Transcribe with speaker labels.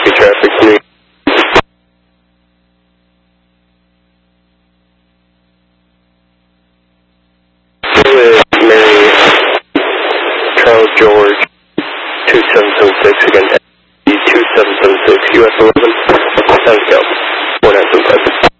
Speaker 1: Whiskey traffic, New with Mary Charles George 2776 again, 2776 US 11, sounds go, 4975.